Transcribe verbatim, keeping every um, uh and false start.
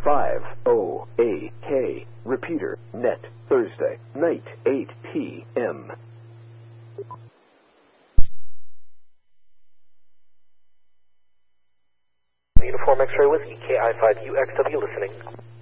five O A K. Repeater, net, Thursday, night, eight P M Uniform X-ray Whiskey, K I five U X W listening.